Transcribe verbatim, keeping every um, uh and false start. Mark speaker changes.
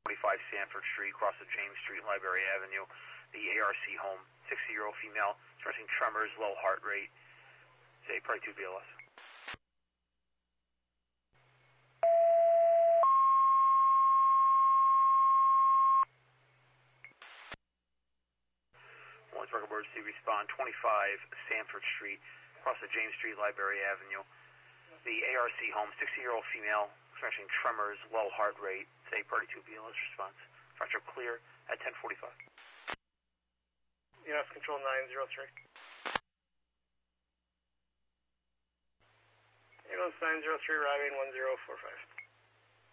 Speaker 1: twenty-five Sanford Street, across the James Street, Library Avenue. The A R C home, sixty-year-old female, expressing tremors, low heart rate. Say, probably two B L S. Lawrence Record Emergency Respond, twenty-five Sanford Street, across the James Street, Library Avenue. The A R C home, sixty-year-old female, experiencing tremors, low heart rate. Say, party two B L S response. Fracture clear at ten forty-five.
Speaker 2: U S Control nine zero three. U S nine zero three, arriving one zero four five.